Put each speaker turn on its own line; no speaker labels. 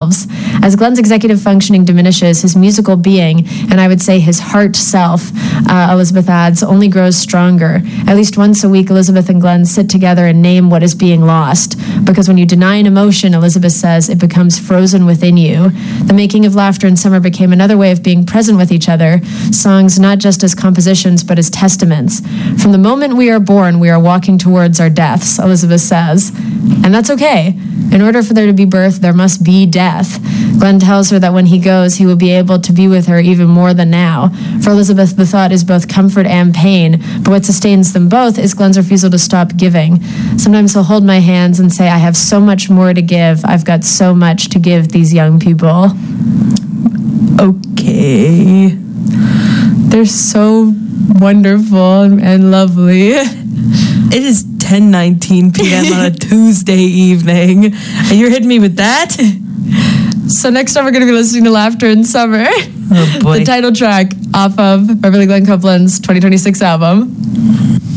themselves. As Glenn's executive functioning diminishes, his musical being, and I would say his heart self, Elizabeth adds, only grows stronger. At least once a week, Elizabeth and Glenn sit together and name what is being lost. Because when you deny an emotion, Elizabeth says, it becomes frozen within you. The making of Laughter in Summer became another way of being present with each other, songs not just as compositions, but as testaments. From the moment we are born, we are walking towards our deaths, Elizabeth says. And that's okay. In order for there to be birth, there must be death. Glenn tells her that when he goes, he will be able to be with her even more than now. For Elizabeth, the thought is both comfort and pain, but what sustains them both is Glenn's refusal to stop giving. Sometimes he'll hold my hands and say, I have so much more to give. I've got so much to give these young people. Okay. They're so wonderful and lovely.
It is 10:19 p.m. on a Tuesday evening, and you're hitting me with that?
So next time we're going to be listening to Laughter in Summer.
Oh boy.
The title track off of Beverly Glenn Copeland's 2026 album.